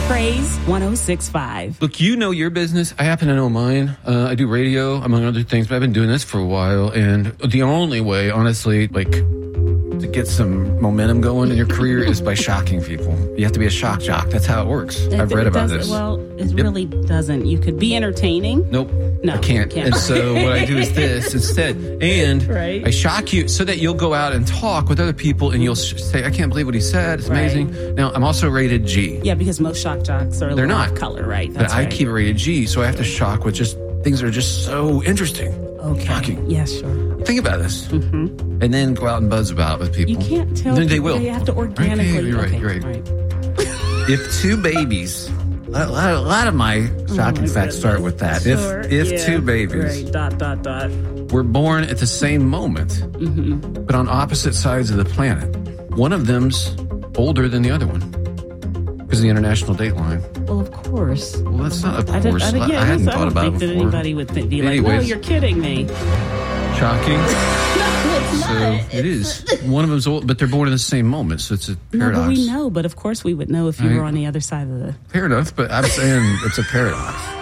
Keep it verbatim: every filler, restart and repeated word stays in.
Praise one oh six point five. Look, you know your business. I happen to know mine. Uh, I do radio, among other things, but I've been doing this for a while. And the only way, honestly, like, to get some momentum going in your career is by shocking people. You have to be a shock jock. That's how it works. It, I've read it about does, this. Well, it Yep. really doesn't. You could be entertaining. Nope. No, I can't. can't. And so what I do is this instead. And Right. I shock you so that you'll go out and talk with other people and you'll say, I can't believe what he said. It's amazing. Right. Now, I'm also rated G. Yeah, because most shock jocks are a They're little not. off color, right? But That's I right. keep it rated G, so I have to shock with just things that are just so interesting. Okay. Shocking. Yeah, sure. Think about this. Mm-hmm. And then go out and buzz about it with people. You can't tell. Then they people. will. You have to organically. Okay, you're right, okay, you're right. If two babies, a lot, a lot of my shocking Oh my facts start with that. Sure, If if yeah, two babies right, dot, dot, dot. were born at the same moment, Mm-hmm. but on opposite sides of the planet, one of them's older than the other one because of the international date line. Well, of course. Well, that's not of I, did, course. I, did, yeah, I hadn't I thought don't about think it that before. anybody would think, be like, Anyways. no, you're kidding me. Shocking. No, it's So not. it is. One of them's old, but they're born in the same moment, so it's a No, paradox. but we know. But of course we would know if you Right. were on the other side of the... Fair enough, but I'm saying it's a paradox.